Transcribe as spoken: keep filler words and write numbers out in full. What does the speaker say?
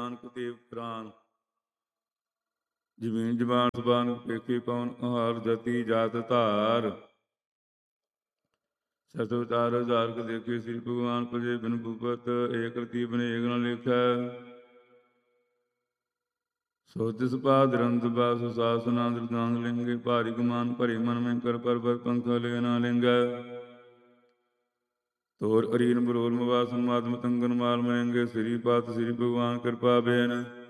ਨਾਨਕ ਦੇਵ ਪ੍ਰਾਨ। ਜ਼ਮੀਨ ਜਬਾਨ ਸੁਬਾਨ ਪੇਖੀ ਪਵਨ ਆਹਾਰ ਜਤੀ ਜਾਤ ਧਾਰ। ਸਤ ਵਿਚਾਰ ਉਦਾਰਕ ਦੇਖੇ ਸ੍ਰੀ ਭਗਵਾਨ ਪਜੇ ਬਿਨ ਭੂਪਤ ਏਕ ਰਤੀ ਬਨੇਕ ਨ ਲਿਖੈ। ਸੋ ਤਿਸ ਪਾਦ ਰੰਤ ਬਾਸ ਸਾਸਨਾ ਦ੍ਰਿਤਾਂਤ ਲਿੰਗੇ ਭਾਰੀ ਗੁਮਾਨ ਭਰੇ ਮਨ ਮੈਂ ਕਰ ਪਰਬਤ ਪੰਖ ਲੈ ਨਾ ਲਿੰਗੈ। ਤੋਰ ਅਰੀਨ ਬਰੋਲ ਮਵਾਸਨ ਮਾਤਮ ਤੰਗਨ ਮਾਲ ਮਹਿੰਗੇ ਸ੍ਰੀ ਪਾਤ ਸ੍ਰੀ ਭਗਵਾਨ ਕਿਰਪਾ ਬੇਨ।